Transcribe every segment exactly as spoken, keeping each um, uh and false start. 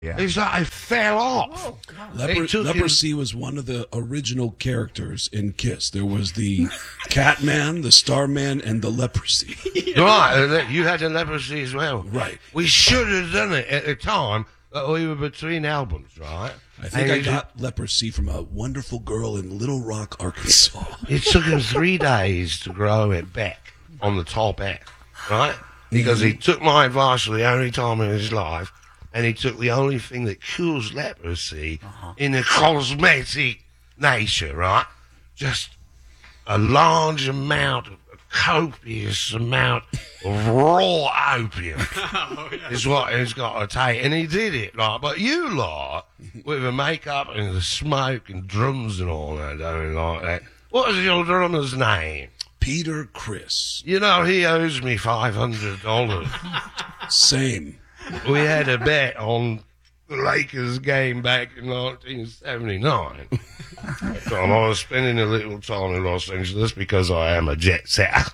Yeah. It's like it fell off. Oh, God. Leper- It took leprosy was one of the original characters in Kiss. There was the Catman, the Starman, and the leprosy. Right, you had the leprosy as well. Right. We should have done it at the time that we were between albums, right? I think And I it- got leprosy from a wonderful girl in Little Rock, Arkansas. It took him three days to grow it back on the top end, right? Because he took my advice for the only time in his life, and he took the only thing that cures leprosy uh-huh. in a cosmetic nature, right? Just a large amount, of, a copious amount of raw opium oh, yeah. is what he's got to take. And he did it, like, but you lot, with the makeup and the smoke and drums and all that, don't like that. What is your drummer's name? Peter Criss. You know, he owes me five hundred dollars. Same. We had a bet on the Lakers game back in nineteen seventy-nine. So I was spending a little time in Los Angeles because I am a jet setter.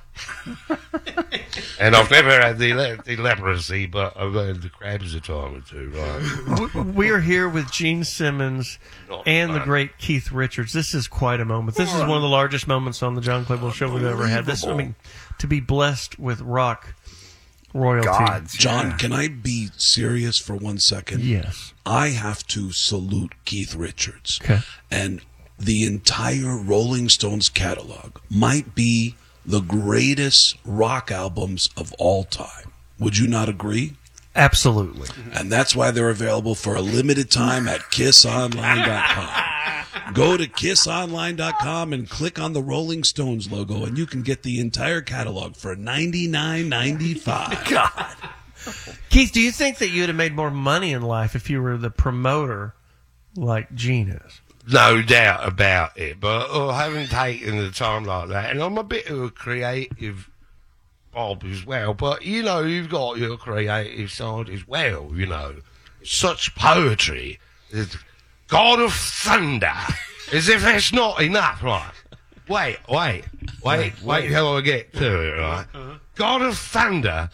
And I've never had the, le- the leprosy, but I've had the crabs a time or two, right? We're here with Gene Simmons Not and bad. the great Keith Richards. This is quite a moment. This is one of the largest moments on the John Claymore Show we've ever had. This, I mean, to be blessed with rock royalty. Gods, John, yeah. can I be serious for one second? Yes. I have to salute Keith Richards. Okay. And the entire Rolling Stones catalog might be the greatest rock albums of all time. Would you not agree? Absolutely. And that's why they're available for a limited time at kiss online dot com. Go to kiss online dot com and click on the Rolling Stones logo, and you can get the entire catalog for ninety-nine ninety-five. God. Keith, do you think that you'd have made more money in life if you were the promoter like Gene is? No doubt about it, but oh, I haven't taken the time like that, and I'm a bit of a creative Bob as well, but you know, you've got your creative side as well, you know. Such poetry. There's God of Thunder. As if that's not enough, right? Wait, wait, wait, wait till I get to it, right? God of Thunder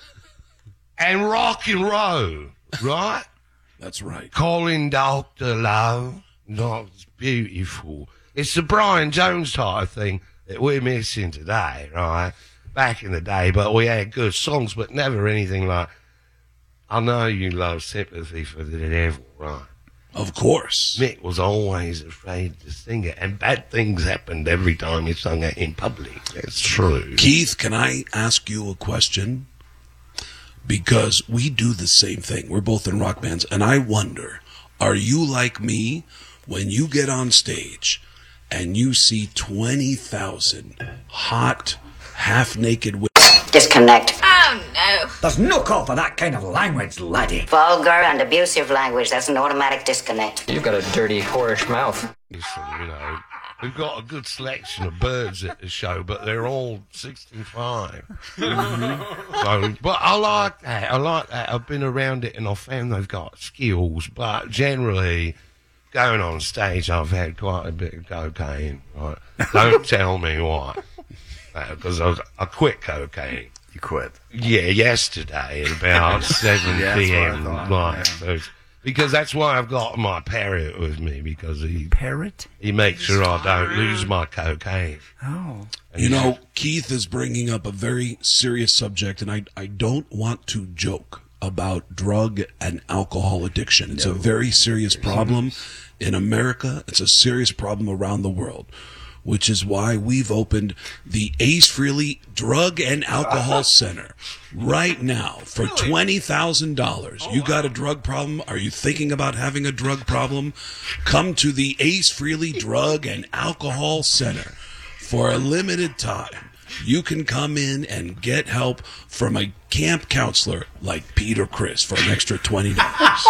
and rock and roll, right? That's right. Calling Doctor Love. That's beautiful. It's the Brian Jones type of thing that we're missing today, right? Back in the day, but we had good songs, but never anything like, I know you love Sympathy for the Devil, right? Of course. Mick was always afraid to sing it, and bad things happened every time he sung it in public. That's true. Keith, can I ask you a question? Because we do the same thing. We're both in rock bands, and I wonder, are you like me when you get on stage and you see twenty thousand hot, half-naked women? Disconnect. Oh, no. There's no call for that kind of language, laddie. Vulgar and abusive language. That's an automatic disconnect. You've got a dirty, whorish mouth. Listen, you know, we've got a good selection of birds at the show, but they're all sixty-five. So, but I like that. I like that. I've been around it and I've found they've got skills, but generally, going on stage, I've had quite a bit of cocaine. Right? Don't tell me why. Because I, I quit cocaine. You quit. Yeah, yesterday at about seven Yeah, that's what I p.m. thought, Like, yeah. so it's- because that's why I've got my parrot with me, because he Parrot? he makes sure I don't lose my cocaine. Oh. You know, Keith is bringing up a very serious subject, and I, I don't want to joke about drug and alcohol addiction. It's a very serious problem in America. It's a serious problem around the world, which is why we've opened the Ace Frehley Drug and Alcohol Center right now for twenty thousand dollars. You got a drug problem? Are you thinking about having a drug problem? Come to the Ace Frehley Drug and Alcohol Center for a limited time. You can come in and get help from a camp counselor like Peter Criss for an extra twenty dollars.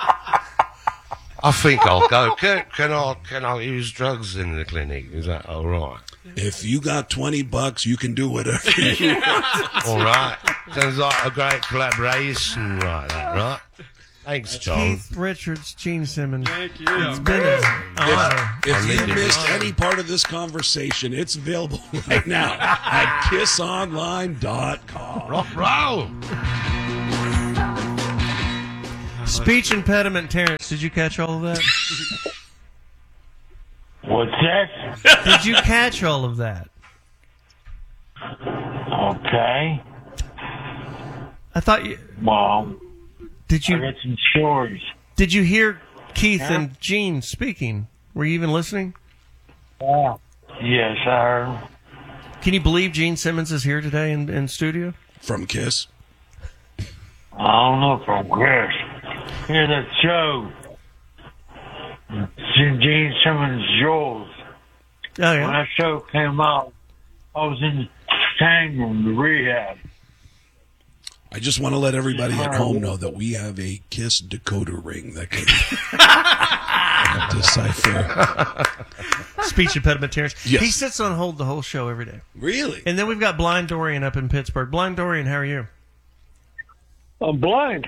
I think I'll go. Can, can I can I use drugs in the clinic? Is that all right? If you got twenty bucks, you can do whatever you want. All right. Sounds like a great collaboration, right? That right? Thanks, John. Keith Richards, Gene Simmons. Thank you. It's been an honor. If you need to missed know. any part of this conversation, it's available right now at kiss online dot com. Rock roll. Speech impediment, Terrence. Did you catch all of that? What's that? Did you catch all of that? Okay. I thought you. Well, Did you? I got some stories. Did you hear Keith Yeah. and Gene speaking? Were you even listening? Yeah. Yes, I heard. Can you believe Gene Simmons is here today in, in studio? From Kiss. I don't know from Chris. Hear that show. Gene Simmons Jules. Oh When yeah. that show came out, I was in the tank room, the rehab. I just want to let everybody at home know that we have a Kiss decoder ring that can decipher. Speech impediment, Terrence. Yes. He sits on hold the whole show every day. Really? And then we've got Blind Dorian up in Pittsburgh. Blind Dorian, how are you? I'm blind.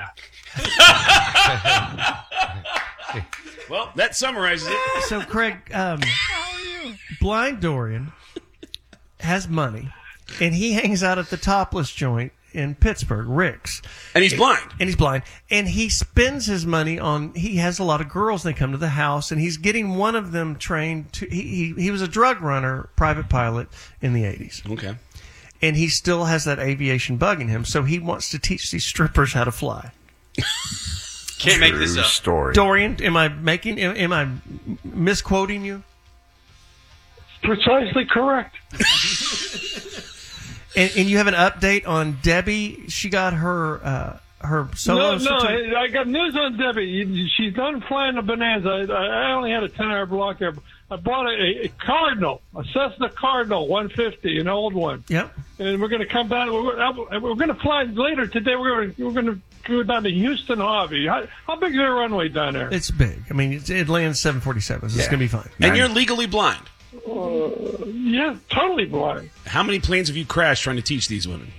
Well, that summarizes it. So, Craig, um, Blind Dorian has money, and he hangs out at the Topless joint in Pittsburgh, Rick's. And he's blind. And he's blind. And he spends his money on, he has a lot of girls, they come to the house, and he's getting one of them trained to, he, he, he was a drug runner, private pilot in the eighties. Okay. And he still has that aviation bug in him, so he wants to teach these strippers how to fly. Can't make this True up. story. Dorian, am I making, am, am I misquoting you? Precisely correct. And, and you have an update on Debbie. She got her uh, her solo. No, no, certificate. I got news on Debbie. She's done flying the Bonanza. I, I only had a ten-hour block there. I bought a, a Cardinal, a Cessna Cardinal one fifty, an old one. Yep. And we're going to come down. We're, we're going to fly later today. We're going to, we're going to go down to Houston Hobby. How, how big is their runway down there? It's big. I mean, it's, it lands seven forty-sevens. It's Yeah. going to be fine. And you're legally blind. Uh, yeah, totally blind. How many planes have you crashed trying to teach these women?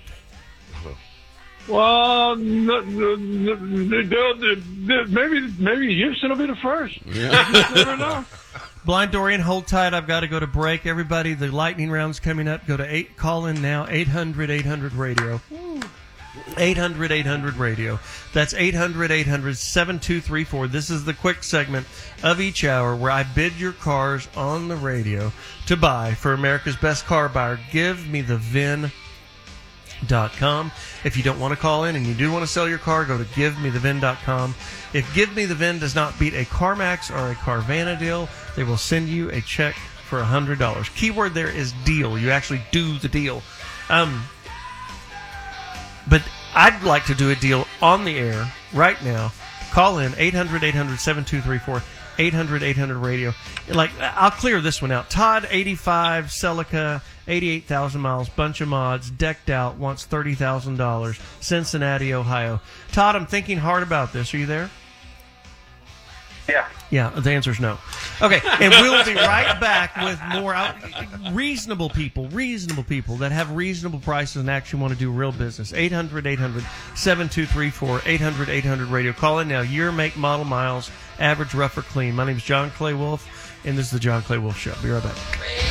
Well, no, no, no, no, no, maybe maybe Houston will be the first. Yeah. You never know. Blind Dorian, hold tight. I've got to go to break. Everybody, the lightning round's coming up. Go to eight. Call in now. eight hundred eight hundred radio. eight hundred eight hundred radio. That's eight hundred eight hundred seven two three four. This is the quick segment of each hour where I bid your cars on the radio to buy for America's best car buyer. Give me the V I N dot com. If you don't want to call in and you do want to sell your car, go to give me the V I N dot com. If Give Me the V I N does not beat a CarMax or a Carvana deal, they will send you a check for one hundred dollars. Keyword there is deal. You actually do the deal. Um, but I'd like to do a deal on the air right now. Call in eight hundred eight hundred seven two three four, eight hundred eight hundred radio. Like, I'll clear this one out. Todd, eighty-five, Celica, eighty-eight thousand miles, bunch of mods, decked out, wants thirty thousand dollars, Cincinnati, Ohio. Todd, I'm thinking hard about this. Are you there? Yeah. Yeah, the answer is no. Okay, and we'll be right back with more out, reasonable people, reasonable people that have reasonable prices and actually want to do real business. eight hundred eight hundred seven two three four, eight hundred eight hundred radio. Call in now. Year, make, model, miles, average, rough, or clean. My name is John Clay Wolf, and this is the John Clay Wolf Show. Be right back.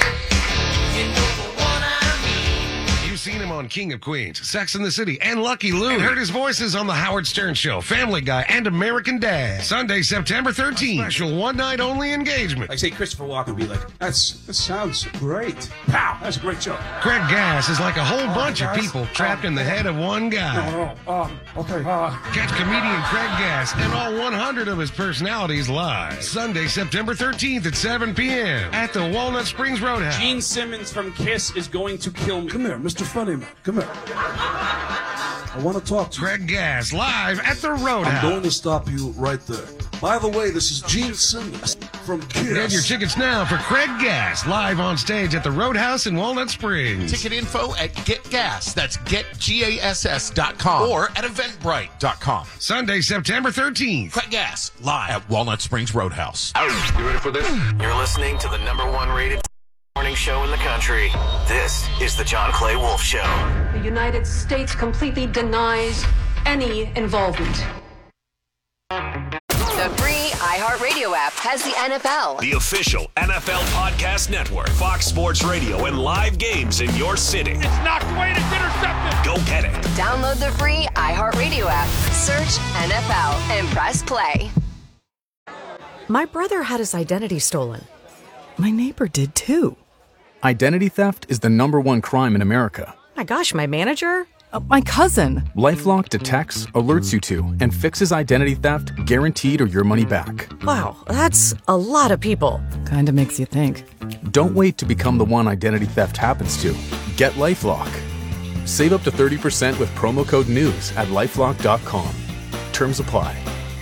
You've seen him on King of Queens, Sex and the City, and Lucky Lou. And heard his voices on The Howard Stern Show, Family Guy, and American Dad. Sunday, September thirteenth. Special one-night-only engagement. Like, say, Christopher Walken be like, that's, that sounds great. Pow, that's a great joke. Craig Gass is like a whole bunch of people trapped in the head of one guy. No, no, um, okay, uh, Catch comedian Craig Gass and all one hundred of his personalities live. Sunday, September thirteenth at seven p.m. at the Walnut Springs Roadhouse. Gene Simmons from Kiss is going to kill me. Come here, Mister Funnyman. Come here. I want to talk to you. Craig Gass live at the Roadhouse. I'm going to stop you right there. By the way, this is Gene Simmons from Kiss. Get your tickets now for Craig Gass live on stage at the Roadhouse in Walnut Springs. Ticket info at Get Gas. That's get gass dot com or at eventbrite dot com. Sunday, September thirteenth. Craig Gass live at Walnut Springs Roadhouse. You ready for this? You're listening to the number one rated morning show in the country. This is the John Clay Wolf Show. The United States completely denies any involvement. The Bree iHeartRadio app has the N F L. The official N F L Podcast Network, Fox Sports Radio, and live games in your city. It's knocked away, it's intercepted. Go get it. Download the free iHeartRadio app. Search N F L and press play. My brother had his identity stolen. My neighbor did too. Identity theft is the number one crime in America. My gosh, my manager? Uh, my cousin. LifeLock detects, alerts you to, and fixes identity theft guaranteed or your money back. Wow, that's a lot of people. Kinda makes you think. Don't wait to become the one identity theft happens to. Get LifeLock. Save up to thirty percent with promo code NEWS at lifelock dot com. Terms apply.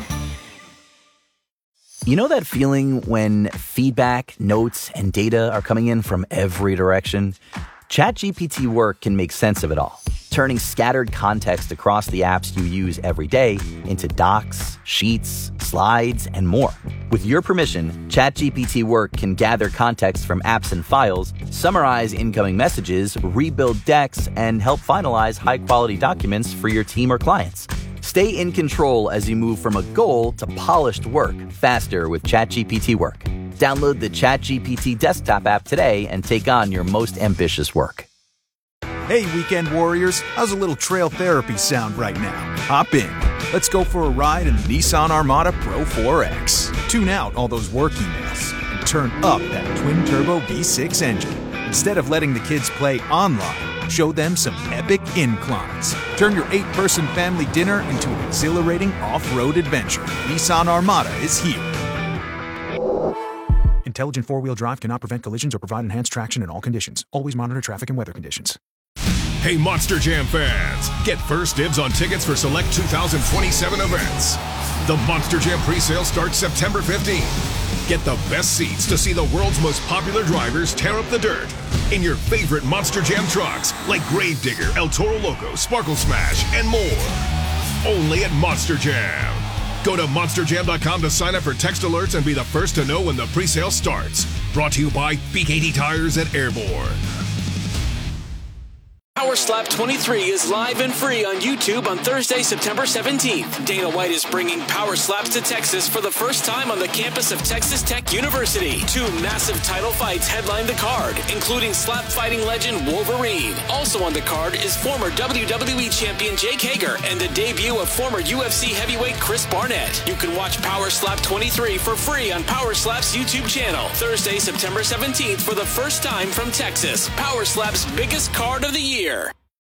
You know that feeling when feedback, notes, and data are coming in from every direction? ChatGPT Work can make sense of it all, turning scattered context across the apps you use every day into docs, sheets, slides, and more. With your permission, ChatGPT Work can gather context from apps and files, summarize incoming messages, rebuild decks, and help finalize high-quality documents for your team or clients. Stay in control as you move from a goal to polished work faster with ChatGPT Work. Download the ChatGPT desktop app today and take on your most ambitious work. Hey, weekend warriors, how's a little trail therapy sound right now? Hop in. Let's go for a ride in the Nissan Armada Pro four X. Tune out all those work emails and turn up that twin-turbo V six engine. Instead of letting the kids play online, show them some epic inclines. Turn your eight-person family dinner into an exhilarating off-road adventure. Nissan Armada is here. Intelligent four-wheel drive cannot prevent collisions or provide enhanced traction in all conditions. Always monitor traffic and weather conditions. Hey, Monster Jam fans! Get first dibs on tickets for select two thousand twenty-seven events. The Monster Jam presale starts September fifteenth. Get the best seats to see the world's most popular drivers tear up the dirt in your favorite Monster Jam trucks like Gravedigger, El Toro Loco, Sparkle Smash, and more. Only at Monster Jam. Go to monster jam dot com to sign up for text alerts and be the first to know when the presale starts. Brought to you by B K T Tires at Airborne. Power Slap twenty-three is live and free on YouTube on Thursday, September seventeenth. Dana White is bringing Power Slaps to Texas for the first time on the campus of Texas Tech University. Two massive title fights headline the card, including slap fighting legend Wolverine. Also on the card is former W W E champion Jake Hager and the debut of former U F C heavyweight Chris Barnett. You can watch Power Slap twenty-three for free on Power Slap's YouTube channel. Thursday, September seventeenth for the first time from Texas. Power Slap's biggest card of the year.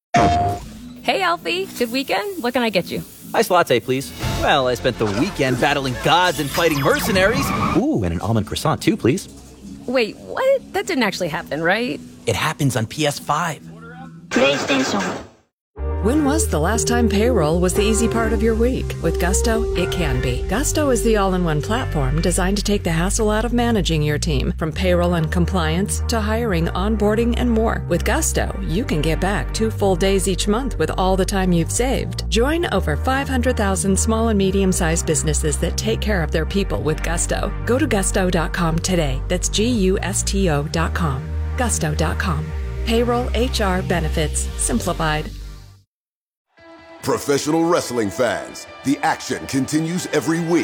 Hey, Alfie. Good weekend? What can I get you? Iced latte, please. Well, I spent the weekend battling gods and fighting mercenaries. Ooh, and an almond croissant, too, please. Wait, what? That didn't actually happen, right? It happens on P S five. PlayStation. When was the last time payroll was the easy part of your week? With Gusto, it can be. Gusto is the all-in-one platform designed to take the hassle out of managing your team, from payroll and compliance to hiring, onboarding, and more. With Gusto, you can get back two full days each month with all the time you've saved. Join over five hundred thousand small and medium-sized businesses that take care of their people with Gusto. Go to gusto dot com today. That's G U S T O dot com. gusto dot com. Payroll, H R, benefits, simplified. Professional wrestling fans, the action continues every week.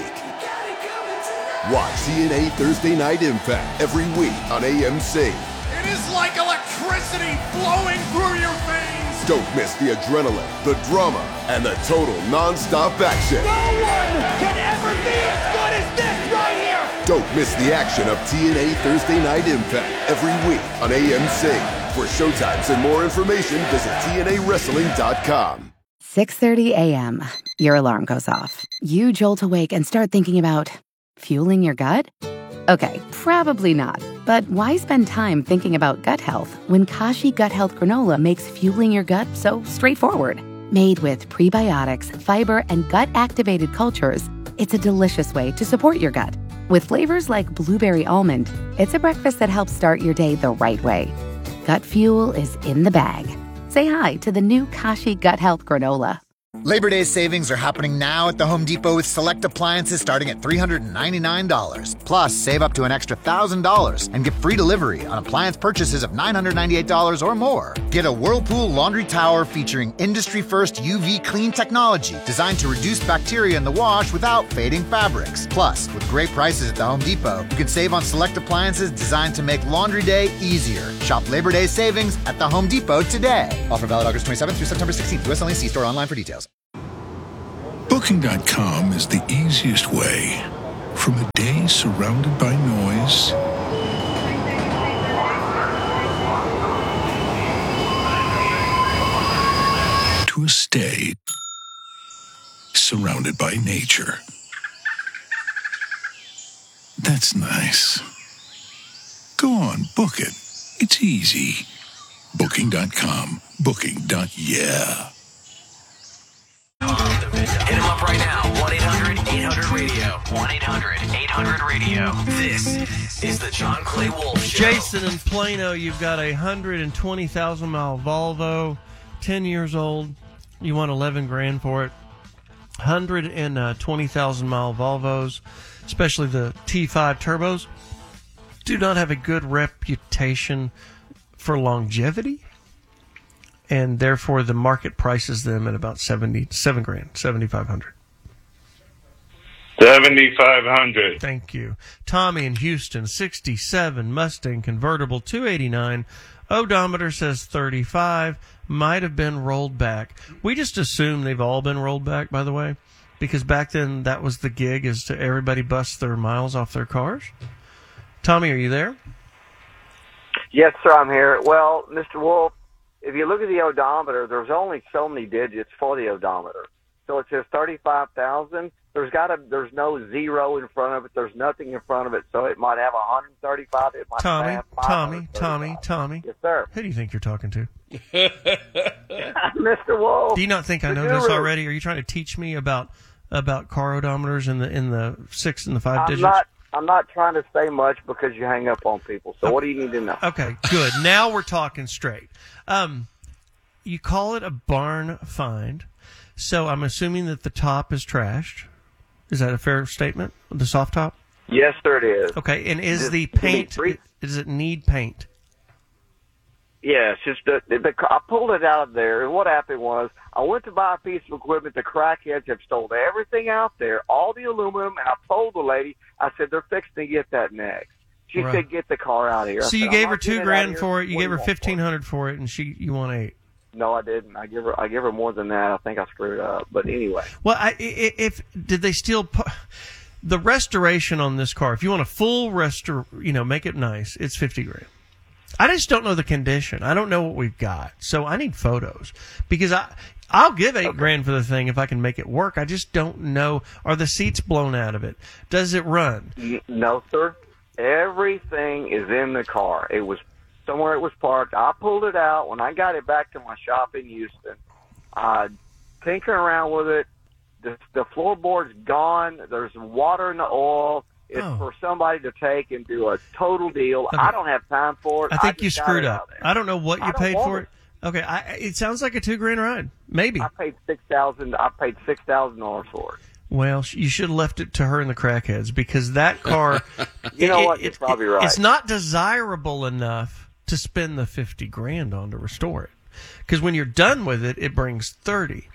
Watch T N A Thursday Night Impact every week on A M C. It is like electricity flowing through your veins. Don't miss the adrenaline, the drama, and the total non-stop action. No one can ever be as good as this right here. Don't miss the action of T N A Thursday Night Impact every week on A M C. For showtimes and more information, visit T N A wrestling dot com. six thirty a.m. Your alarm goes off. You jolt awake and start thinking about fueling your gut? Okay, probably not. But why spend time thinking about gut health when Kashi Gut Health Granola makes fueling your gut so straightforward? Made with prebiotics, fiber, and gut-activated cultures, it's a delicious way to support your gut. With flavors like blueberry almond, it's a breakfast that helps start your day the right way. Gut fuel is in the bag. Say hi to the new Kashi Gut Health Granola. Labor Day savings are happening now at the Home Depot with select appliances starting at three hundred ninety-nine dollars. Plus, save up to an extra one thousand dollars and get free delivery on appliance purchases of nine hundred ninety-eight dollars or more. Get a Whirlpool laundry tower featuring industry-first U V clean technology designed to reduce bacteria in the wash without fading fabrics. Plus, with great prices at the Home Depot, you can save on select appliances designed to make laundry day easier. Shop Labor Day savings at the Home Depot today. Offer valid August twenty-seventh through September sixteenth. U S only. See store online for details. Booking dot com is the easiest way. From a day surrounded by noise to a stay surrounded by nature. That's nice. Go on, book it. It's easy. Booking dot com. Booking. Yeah. Hit him up right now. one eight hundred eight hundred radio. one eight hundred eight hundred radio. This is the John Clay Wolf Show. Jason in Plano, you've got a one hundred twenty thousand mile Volvo, ten years old. You want eleven grand for it. one hundred twenty thousand mile Volvos, especially the T five turbos, do not have a good reputation for longevity. And therefore, the market prices them at about seventy-seven grand, seventy-five hundred. seventy-five hundred. Thank you. Tommy in Houston, sixty-seven Mustang convertible, two eighty-nine. Odometer says thirty-five. Might have been rolled back. We just assume they've all been rolled back, by the way, because back then that was the gig, is to everybody bust their miles off their cars. Tommy, are you there? Yes, sir, I'm here. Well, Mister Wolf, if you look at the odometer, there's only so many digits for the odometer. So it says thirty-five thousand. There's got to, there's no zero in front of it. There's nothing in front of it. So it might have one hundred thirty-five. It might Tommy, have Tommy, Tommy, Tommy. Yes, sir. Who do you think you're talking to? Mister Wolf. Do you not think I know this already? Are you trying to teach me about about car odometers in the in the six and the five I'm digits? not. I'm not trying to say much because you hang up on people. So what do you need to know? Okay, good. Now we're talking straight. Um, you call it a barn find, so I'm assuming that the top is trashed. Is that a fair statement? The soft top? Yes, sir, it is. Okay, and is Does- the does it paint? breathe? Does it need paint? Yes, just the, the, the, I pulled it out of there, and what happened was I went to buy a piece of equipment. The crackheads have stole everything out there, all the aluminum, and I told the lady, I said, they're fixing to get that next. She Right. said, get the car out of here. I So said, you "I'm gave not her getting two it out grand of for here. it. You What gave do her want fifteen hundred for it, and she you want eight. No, I didn't. I give her I give her more than that. I think I screwed up. But anyway. Well, I, I- if did they steal pa- the restoration on this car? If you want a full restor, you know, make it nice, it's fifty grand. I just don't know the condition. I don't know what we've got, so I need photos because I I'll give eight grand for the thing if I can make it work. I just don't know. Are the seats blown out of it? Does it run? N- No, sir. Everything is in the car. It was somewhere it was parked. I pulled it out. When I got it back to my shop in Houston, I tinkering around with it. The, the floorboard's gone. There's water in the oil. It's Oh. for somebody to take and do a total deal. Okay. I don't have time for it. I think just you got screwed it up. out there. I don't know what I you don't paid want for it. Okay, I, it sounds like a two grand ride. Maybe. I paid six thousand. I paid six thousand dollars for it. Well, sh- you should have left it to her and the crackheads because that car. You know it- what? it- You're it- probably right. It's not desirable enough to spend the fifty grand on to restore it. Because when you're done with it, it brings thirty.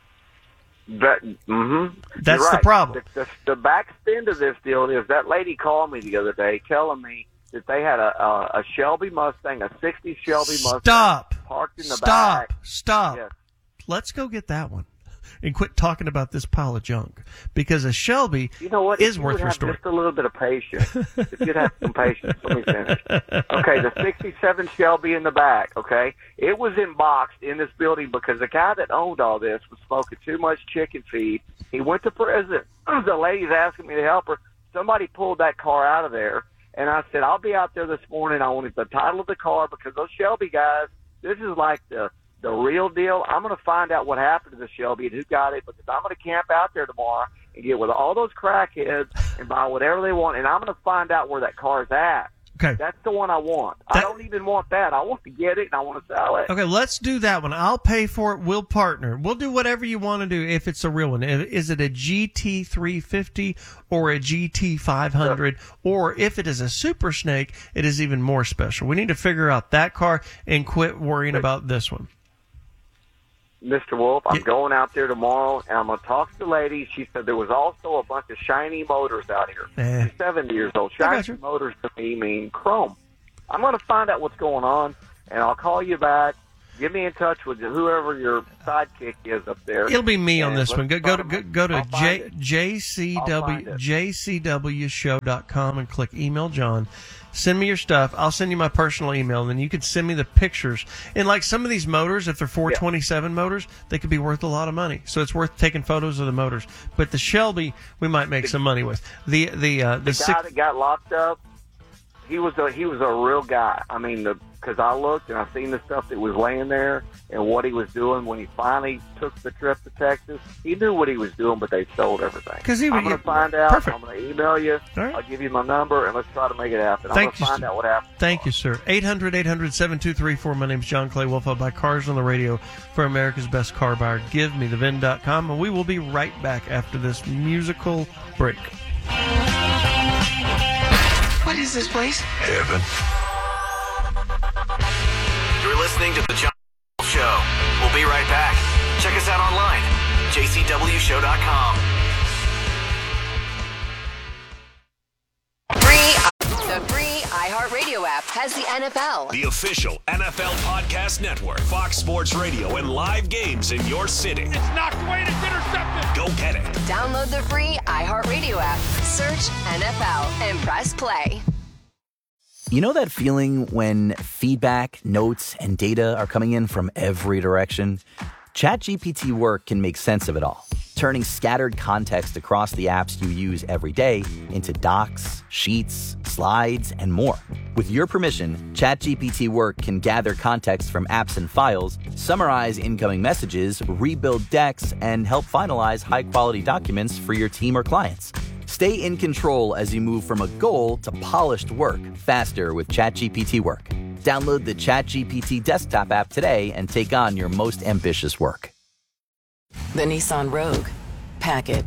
That, mm-hmm. That's You're the right. problem. The, the, the back spin of this deal is that lady called me the other day telling me that they had a a, a Shelby Mustang, a sixty Shelby Mustang, Stop. parked in the Stop. back. Stop. Yes. Let's go get that one. And quit talking about this pile of junk. Because a Shelby You know what? is if you worth would have restoring. just a little bit of patience. If you'd have some patience, let me finish. Okay, the sixty-seven Shelby in the back, okay? It was in boxed in this building because the guy that owned all this was smoking too much chicken feed. He went to prison. The lady's asking me to help her. Somebody pulled that car out of there, and I said, I'll be out there this morning. I wanted the title of the car because those Shelby guys, this is like the the real deal. I'm going to find out what happened to the Shelby and who got it because I'm going to camp out there tomorrow and get with all those crackheads and buy whatever they want, and I'm going to find out where that car's at. Okay. That's the one I want. That- I don't even want that. I want to get it and I want to sell it. Okay, let's do that one. I'll pay for it. We'll partner. We'll do whatever you want to do if it's a real one. Is it a G T three fifty or a G T five hundred? Or if it is a Super Snake, it is even more special. We need to figure out that car and quit worrying about this one. Mister Wolf, I'm going out there tomorrow, and I'm going to talk to the lady. She said there was also a bunch of shiny motors out here. Eh. She's seventy years old. I got Shiny you. motors to me mean chrome. I'm going to find out what's going on, and I'll call you back. Get me in touch with whoever your sidekick is up there. It'll be me on And this let's one. Go, go to find go, it. go to I'll find J, it. I'll find JCW, it. J C W show dot com and click email John. Send me your stuff. I'll send you my personal email, and then you can send me the pictures. And like some of these motors, if they're four twenty-seven motors, they could be worth a lot of money. So it's worth taking photos of the motors. But the Shelby, we might make some money with. The the uh, the, The six, guy that got locked up, he was a he was a real guy. I mean, the because I looked and I seen the stuff that was laying there and what he was doing when he finally took the trip to Texas. He knew what he was doing, but they sold everything. 'Cause he I'm would- going to find out. Perfect. I'm going to email you. right. I'll give you my number and let's try to make it happen. I'm going Thank to you, find sir. out what happened. Thank you, sir. eight hundred, eight hundred, seven two three four. My name's John Clay Wolf. I buy cars on the radio for America's best car buyer. Give me the V I N dot com, and we will be right back after this musical break. What is this place? Heaven. You're listening to The John Show. We'll be right back. Check us out online, J C W show dot com. Free, the free iHeartRadio app has the N F L. The official N F L podcast network, Fox Sports Radio, and live games in your city. It's knocked away and it's intercepted. Go get it. Download the free iHeartRadio app, search N F L, and press play. You know that feeling when feedback, notes, and data are coming in from every direction? ChatGPT Work can make sense of it all, turning scattered context across the apps you use every day into docs, sheets, slides, and more. With your permission, ChatGPT Work can gather context from apps and files, summarize incoming messages, rebuild decks, and help finalize high-quality documents for your team or clients. Stay in control as you move from a goal to polished work faster with ChatGPT Work. Download the ChatGPT desktop app today and take on your most ambitious work. The Nissan Rogue. Pack it.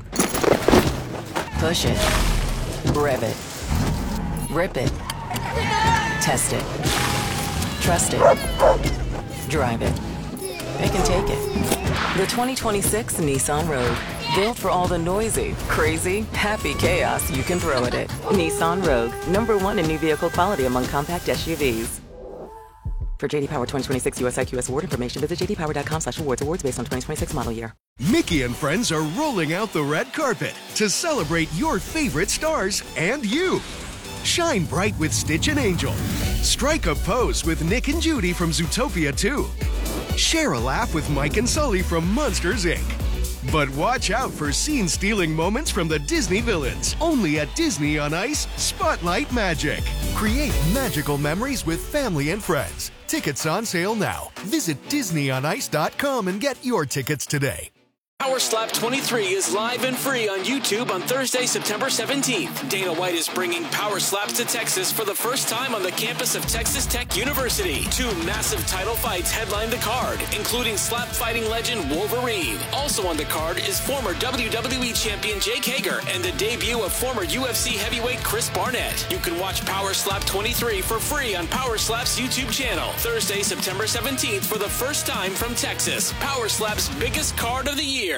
Push it. Rev it. Rip it. Test it. Trust it. Drive it. It can take it. The twenty twenty-six Nissan Rogue. Built for all the noisy, crazy, happy chaos you can throw at it. Nissan Rogue. Number one in new vehicle quality among compact S U Vs. For J D Power twenty twenty-six U S I Q S award information, visit j d power dot com slash awards. Awards based on twenty twenty-six model year. Mickey and friends are rolling out the red carpet to celebrate your favorite stars and you. Shine bright with Stitch and Angel. Strike a pose with Nick and Judy from Zootopia two. Share a laugh with Mike and Sully from Monsters, Incorporated. But watch out for scene-stealing moments from the Disney villains. Only at Disney on Ice Spotlight Magic. Create magical memories with family and friends. Tickets on sale now. Visit disney on ice dot com and get your tickets today. Power Slap twenty-three is live and free on YouTube on Thursday, September seventeenth. Dana White is bringing Power Slaps to Texas for the first time on the campus of Texas Tech University. Two massive title fights headline the card, including slap fighting legend Wolverine. Also on the card is former W W E champion Jake Hager and the debut of former U F C heavyweight Chris Barnett. You can watch Power Slap twenty-three for free on Power Slap's YouTube channel. Thursday, September seventeenth for the first time from Texas. Power Slap's biggest card of the year.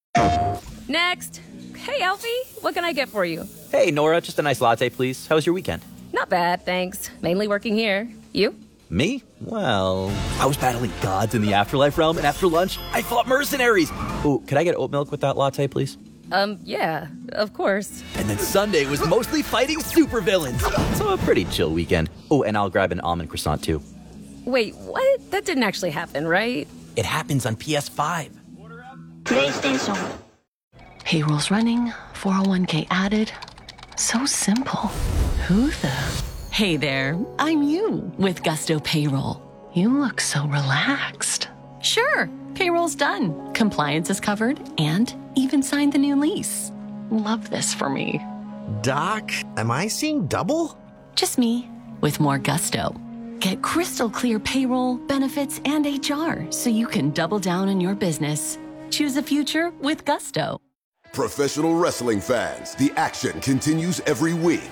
Next. Hey, Alfie, what can I get for you? Hey, Nora, just a nice latte, please. How was your weekend? Not bad, thanks. Mainly working here. You? Me? Well, I was battling gods in the afterlife realm, and after lunch, I fought mercenaries. Ooh, could I get oat milk with that latte, please? Um, yeah, of course. And then Sunday was mostly fighting supervillains. So a pretty chill weekend. Oh, and I'll grab an almond croissant, too. Wait, what? That didn't actually happen, right? It happens on P S five. PlayStation. Payroll's running, four oh one k added. So simple. Who the? Hey there, I'm you with Gusto Payroll. You look so relaxed. Sure, payroll's done. Compliance is covered and even signed the new lease. Love this for me. Doc, am I seeing double? Just me. with more gusto. Get crystal clear payroll, benefits, and H R so you can double down in your business. Choose a future with gusto. Professional wrestling fans, the action continues every week.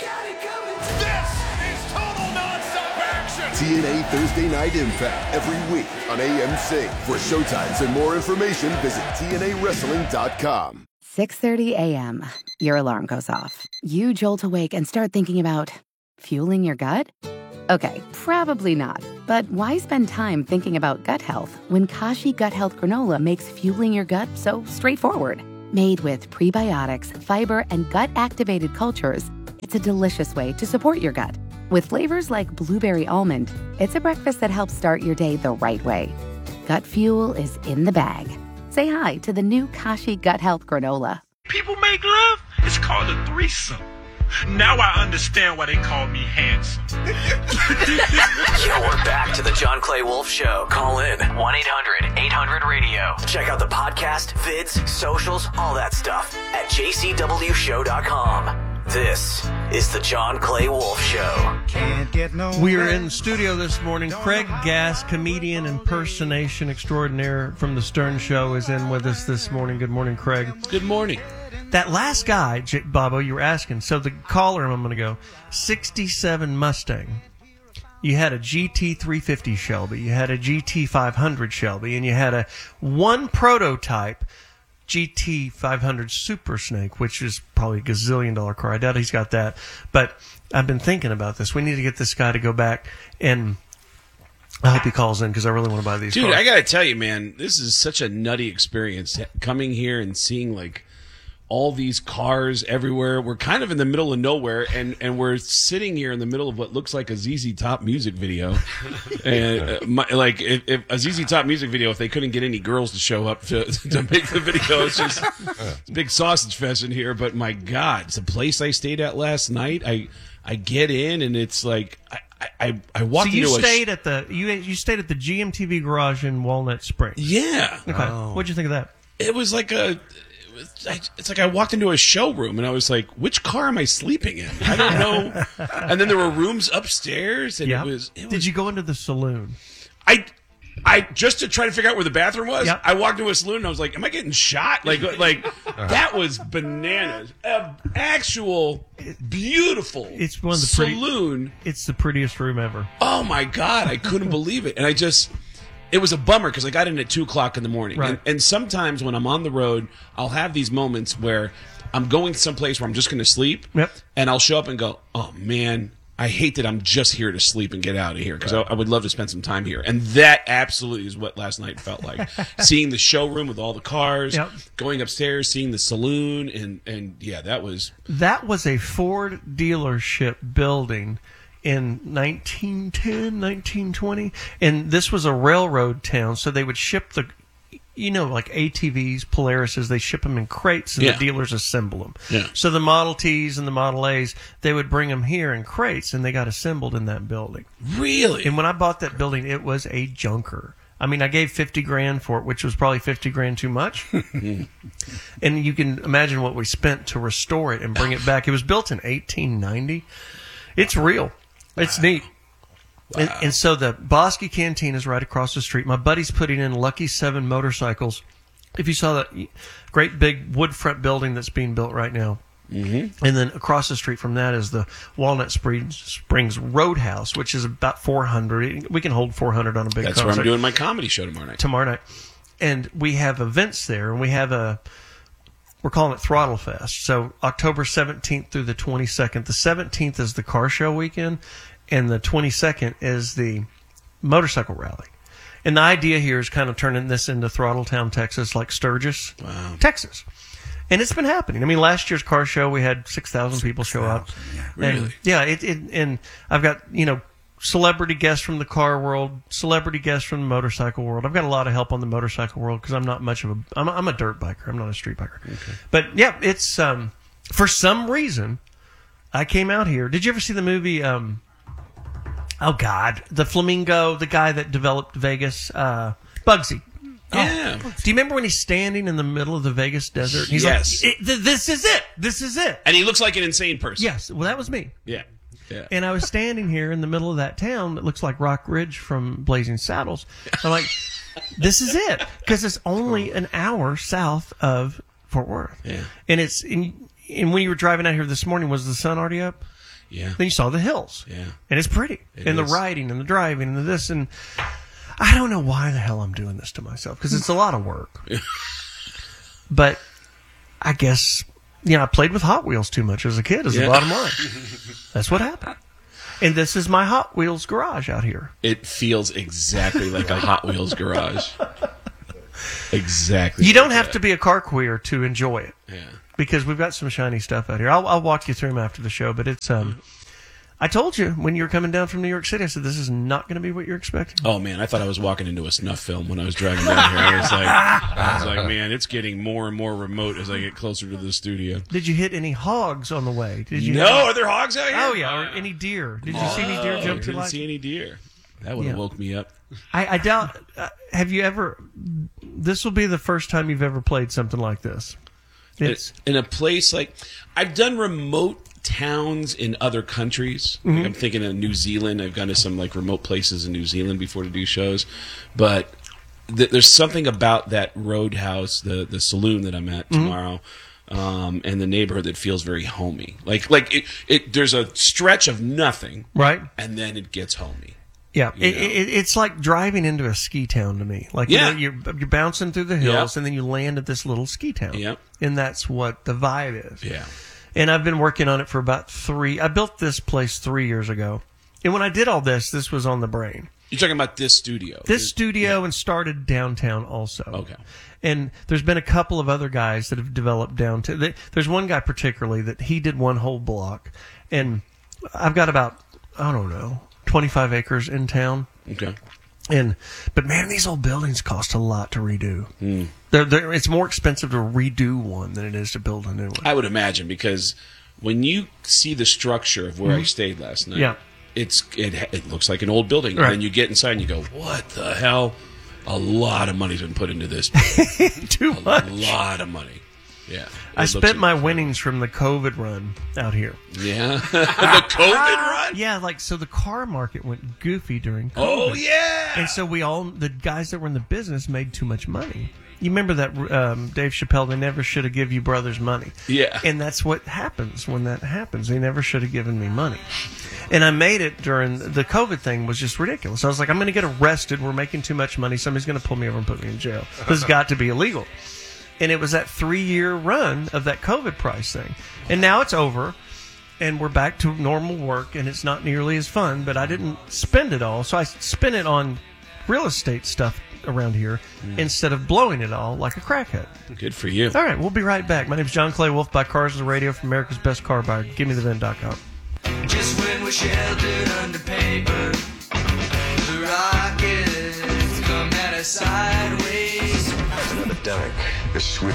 This is total nonstop action. T N A Thursday Night Impact every week on A M C. For showtimes and more information, visit T N A wrestling dot com. six thirty a.m. Your alarm goes off. You jolt awake and start thinking about fueling your gut? Okay, probably not. But why spend time thinking about gut health when Kashi Gut Health Granola makes fueling your gut so straightforward? Made with prebiotics, fiber, and gut-activated cultures, it's a delicious way to support your gut. With flavors like blueberry almond, it's a breakfast that helps start your day the right way. Gut fuel is in the bag. Say hi to the new Kashi Gut Health Granola. People make love, it's called a threesome. Now I understand why they call me handsome. Yo, we're back to the John Clay Wolf Show. Call in one eight hundred eight hundred radio. Check out the podcast, vids, socials, all that stuff at j c w show dot com. This is the John Clay Wolf Show. Can't get no. We are in the studio this morning. Craig Gass, comedian impersonation extraordinaire from the Stern Show, is in with us this morning. Good morning, Craig. Good morning. That last guy, J- Bobo, you were asking. So the caller, I'm going to go sixty-seven Mustang. You had a G T three fifty Shelby. You had a G T five hundred Shelby, and you had a one prototype G T five hundred Super Snake, which is probably a gazillion dollar car. I doubt he's got that. But I've been thinking about this. We need to get this guy to go back, and I hope he calls in because I really want to buy these Dude, cars. I got to tell you, man, this is such a nutty experience coming here and seeing like all these cars everywhere. We're kind of in the middle of nowhere, and, and we're sitting here in the middle of what looks like a Z Z Top music video. And uh, my, like if, if a Z Z Top music video, if they couldn't get any girls to show up to, to make the video, it's just it's a big sausage fest in here. But my God, it's a place I stayed at last night. I I get in, and it's like I I, I walked so you into stayed a sh- at the you you stayed at the G M T V garage in Walnut Springs. Yeah. Okay. Oh. What'd you think of that? It was like a. It's like I walked into a showroom and I was like, which car am I sleeping in? I don't know. And then there were rooms upstairs, and Yep. it was. It Did was you go into the saloon? I, I just to try to figure out where the bathroom was. Yep. I walked into a saloon and I was like, am I getting shot? Like, like that was bananas. A actual beautiful. It's one of the pretty, saloon. It's the prettiest room ever. Oh my God, I couldn't believe it, and I just. It was a bummer because I got in at two o'clock in the morning. Right. And, and sometimes when I'm on the road, I'll have these moments where I'm going someplace where I'm just going to sleep. Yep. And I'll show up and go, oh, man, I hate that I'm just here to sleep and get out of here because right. I, I would love to spend some time here. And that absolutely is what last night felt like. Seeing the showroom with all the cars, yep. going upstairs, seeing the saloon. And, and yeah, that was... That was a Ford dealership building in nineteen ten, nineteen twenty, and this was a railroad town, so they would ship the, you know, like A T Vs, Polarises, they ship them in crates, and yeah. the dealers assemble them. Yeah. So the Model Ts and the Model As, they would bring them here in crates, and they got assembled in that building. Really? And when I bought that building, it was a junker. I mean, I gave fifty grand for it, which was probably fifty grand too much. And you can imagine what we spent to restore it and bring it back. It was built in eighteen ninety. It's real. It's neat. Wow. And, and so the Bosky Canteen is right across the street. My buddy's putting in Lucky Seven motorcycles. If you saw that great big wood front building that's being built right now. Mm-hmm. And then across the street from that is the Walnut Springs, Springs Roadhouse, which is about four hundred. We can hold four hundred on a big That's concert. where I'm doing my comedy show tomorrow night. Tomorrow night. And we have events there, and we have a... We're calling it Throttle Fest. So October seventeenth through the twenty-second. The seventeenth is the car show weekend, and the twenty-second is the motorcycle rally. And the idea here is kind of turning this into Throttletown, Texas, like Sturgis, wow. Texas. And it's been happening. I mean, last year's car show, we had six thousand people show up. Yeah. Really? And, yeah, it, it, and I've got, you know, celebrity guests from the car world, celebrity guests from the motorcycle world. I've got a lot of help on the motorcycle world because I'm not much of a, I'm a, I'm a dirt biker. I'm not a street biker. Okay. But yeah, it's, um, for some reason, I came out here. Did you ever see the movie, um, oh God, the Flamingo, the guy that developed Vegas, uh, Bugsy. Yeah. Oh. Do you remember when he's standing in the middle of the Vegas desert? He's yes. like, th- this is it. This is it. And he looks like an insane person. Yes. Well, that was me. Yeah. Yeah. And I was standing here in the middle of that town that looks like Rock Ridge from Blazing Saddles. I'm like, this is it. Because it's only an hour south of Fort Worth. Yeah. And it's in, and when you were driving out here this morning, was the sun already up? Yeah. Then you saw the hills. Yeah. And it's pretty. It and is. the riding and the driving and the this. And I don't know why the hell I'm doing this to myself because it's a lot of work. But I guess, you know, I played with Hot Wheels too much as a kid is Yeah. the bottom line. That's what happened. And this is my Hot Wheels garage out here. It feels exactly like a Hot Wheels garage. Exactly. You don't like have that. to be a car queer to enjoy it. Yeah. Because we've got some shiny stuff out here. I'll, I'll walk you through them after the show, but it's, um, I told you when you were coming down from New York City, I said, this is not going to be what you're expecting. Oh man, I thought I was walking into a snuff film when I was driving down here. I was like, I was like, man, it's getting more and more remote as I get closer to the studio. Did you hit any hogs on the way? Did you? No, have- are there hogs out here? Oh yeah, or any deer? Did you see any deer Oh, jump I to didn't life? see any deer. That would have Yeah. woke me up. I, I doubt. Uh, have you ever? This will be the first time you've ever played something like this. It's in a place like I've done remote towns in other countries. Like, Mhm. I'm thinking of New Zealand. I've gone to some like remote places in New Zealand before to do shows, but th- there's something about that roadhouse, the the saloon that I'm at Mhm. tomorrow. Um, and the neighborhood that feels very homey. Like like it, it there's a stretch of nothing, right, and then it gets homey. yeah. You It, it, it's like driving into a ski town to me. Like Yeah. you know, you're you're bouncing through the hills, and then you land at this little ski town. Yep. And that's what the vibe is. Yeah. And I've been working on it for about three. I built this place three years ago, and when I did all this, this was on the brain. You're talking about this studio. This studio and started downtown also. Okay. And there's been a couple of other guys that have developed downtown. Th- There's one guy particularly that he did one whole block, and I've got about, I don't know, twenty-five acres in town. Okay. And but man, these old buildings cost a lot to redo. Mm. They're, they're, it's more expensive to redo one than it is to build a new one. I would imagine because when you see the structure of where I Mhm. stayed last night, Yeah. it's it it looks like an old building. Right. And then you get inside and you go, "What the hell?" A lot of money's been put into this. Too a much. lot of money. Yeah. I It spent looks- my winnings from the COVID run out here. Yeah. The COVID run? Yeah, like, so the car market went goofy during COVID. Oh, yeah! And so we all, the guys that were in the business made too much money. You remember that um, Dave Chappelle, they never should have give you brothers money. Yeah. And that's what happens when that happens. They never should have given me money. And I made it during the COVID thing was just ridiculous. I was like, I'm going to get arrested. We're making too much money. Somebody's going to pull me over and put me in jail. This has got to be illegal. And it was that three-year run of that COVID price thing. And now it's over, and we're back to normal work, and it's not nearly as fun, but I didn't spend it all. So I spent it on real estate stuff around here Mm. instead of blowing it all like a crackhead. Good for you. All right, we'll be right back. My name is John Clay Wolf, by Cars on the Radio from America's Best Car Buyer. Give me the vin dot com. Just when we're sheltered under paper, the rockets come at us sideways. An epidemic is sweeping